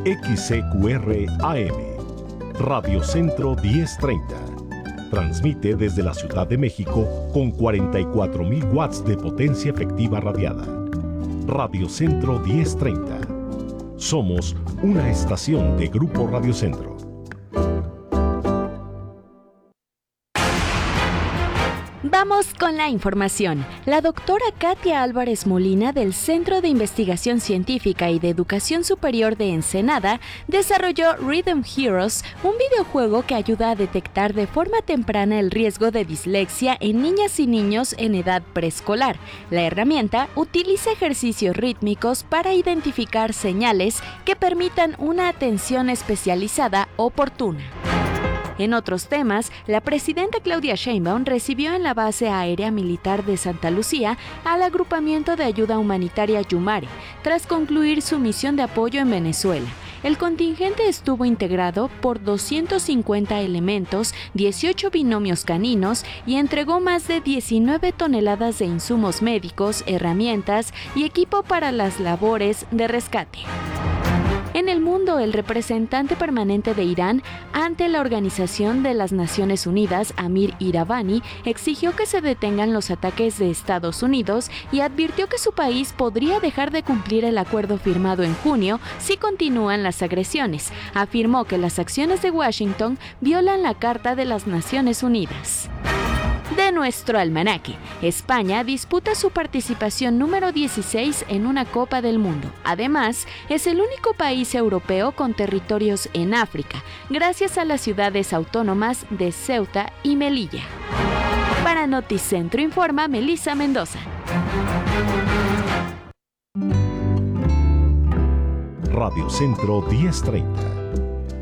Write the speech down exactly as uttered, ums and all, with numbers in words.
X C Q R A M, Radio Centro diez treinta. Transmite desde la Ciudad de México con cuarenta y cuatro mil watts de potencia efectiva radiada. Radio Centro diez treinta. Somos una estación de Grupo Radio Centro. Vamos con la información. La doctora Katia Álvarez Molina del Centro de Investigación Científica y de Educación Superior de Ensenada desarrolló Rhythm Heroes, un videojuego que ayuda a detectar de forma temprana el riesgo de dislexia en niñas y niños en edad preescolar. La herramienta utiliza ejercicios rítmicos para identificar señales que permitan una atención especializada oportuna. En otros temas, la presidenta Claudia Sheinbaum recibió en la base aérea militar de Santa Lucía al agrupamiento de ayuda humanitaria Yumare, tras concluir su misión de apoyo en Venezuela. El contingente estuvo integrado por doscientos cincuenta elementos, dieciocho binomios caninos y entregó más de diecinueve toneladas de insumos médicos, herramientas y equipo para las labores de rescate. En el mundo, el representante permanente de Irán ante la Organización de las Naciones Unidas, Amir Iravani, exigió que se detengan los ataques de Estados Unidos y advirtió que su país podría dejar de cumplir el acuerdo firmado en junio si continúan las agresiones. Afirmó que las acciones de Washington violan la Carta de las Naciones Unidas. De nuestro almanaque, España disputa su participación número dieciséis en una Copa del Mundo. Además, es el único país europeo con territorios en África, gracias a las ciudades autónomas de Ceuta y Melilla. Para Noticentro informa Melissa Mendoza. Radio Centro diez treinta.